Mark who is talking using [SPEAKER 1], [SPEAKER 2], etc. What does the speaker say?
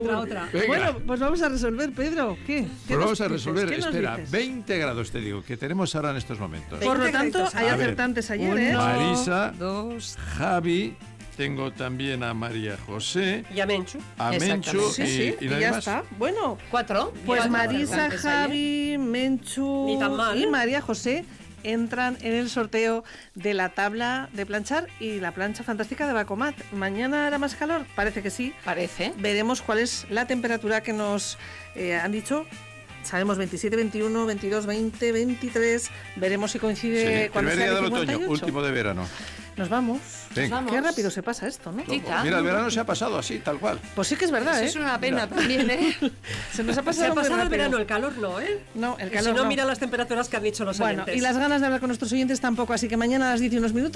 [SPEAKER 1] Otra.
[SPEAKER 2] Venga.
[SPEAKER 3] Bueno, pues vamos a resolver, Pedro. ¿Qué?
[SPEAKER 2] Pues vamos a resolver,
[SPEAKER 3] ¿Qué nos
[SPEAKER 2] espera,
[SPEAKER 3] dices?
[SPEAKER 2] 20 grados te digo, que tenemos ahora en estos momentos.
[SPEAKER 3] Por lo
[SPEAKER 1] 20
[SPEAKER 3] tanto,
[SPEAKER 1] graditos.
[SPEAKER 3] hay
[SPEAKER 2] A ver,
[SPEAKER 3] acertantes ayer, ¿eh?
[SPEAKER 2] Marisa,
[SPEAKER 1] 2
[SPEAKER 2] Javi, tengo también a María José,
[SPEAKER 1] y a Menchu.
[SPEAKER 2] a Menchu
[SPEAKER 3] Sí, sí,
[SPEAKER 2] y
[SPEAKER 3] y
[SPEAKER 2] nadie
[SPEAKER 3] ya
[SPEAKER 2] más.
[SPEAKER 3] está. Bueno,
[SPEAKER 1] 4.
[SPEAKER 3] pues Marisa, Javi, Menchu
[SPEAKER 1] Ni tan mal,
[SPEAKER 3] y
[SPEAKER 1] ¿eh?
[SPEAKER 3] María José entran en el sorteo de la tabla de planchar y la plancha fantástica de Bacomat. ¿Mañana hará más calor? Parece que sí.
[SPEAKER 1] Parece.
[SPEAKER 3] Veremos cuál es la temperatura que nos han dicho. Sabemos 27, 21, 22, 20, 23. Veremos si coincide
[SPEAKER 2] Sí,
[SPEAKER 3] cuando
[SPEAKER 2] primer
[SPEAKER 3] sea
[SPEAKER 2] día
[SPEAKER 3] el
[SPEAKER 2] del otoño,
[SPEAKER 3] 58.
[SPEAKER 2] último de verano.
[SPEAKER 3] Nos vamos.
[SPEAKER 2] Venga.
[SPEAKER 1] Vamos.
[SPEAKER 3] Qué rápido se pasa esto, ¿no?
[SPEAKER 1] Tita.
[SPEAKER 2] Mira, el verano se ha pasado así, tal cual.
[SPEAKER 3] Pues sí que es verdad,
[SPEAKER 1] Eso
[SPEAKER 3] ¿eh?
[SPEAKER 1] es una pena también, ¿eh?
[SPEAKER 3] Se nos ha
[SPEAKER 1] Se
[SPEAKER 3] pasado
[SPEAKER 1] ha
[SPEAKER 3] muy
[SPEAKER 1] pasado el
[SPEAKER 3] rápido.
[SPEAKER 1] verano, el calor no, ¿eh?
[SPEAKER 3] No, el
[SPEAKER 1] Y
[SPEAKER 3] calor
[SPEAKER 1] si no,
[SPEAKER 3] no.
[SPEAKER 1] mira las temperaturas que han dicho los
[SPEAKER 3] Bueno,
[SPEAKER 1] oyentes.
[SPEAKER 3] y las ganas de hablar con nuestros oyentes tampoco, así que mañana a las 10:01